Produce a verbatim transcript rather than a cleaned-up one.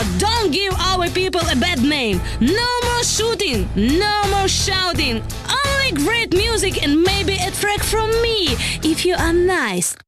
don't give our people a bad name. No more shooting, no more shouting. Only great music and maybe a track from me, if you are nice.